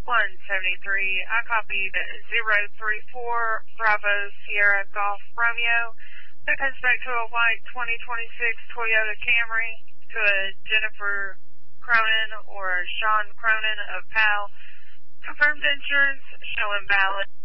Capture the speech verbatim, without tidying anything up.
one seventy-three, I copied zero three four Bravo Sierra Golf Romeo. That comes back to a white twenty twenty-six Toyota Camry to a Jennifer Cronin or Sean Cronin of Powell. Confirmed insurance, showing valid.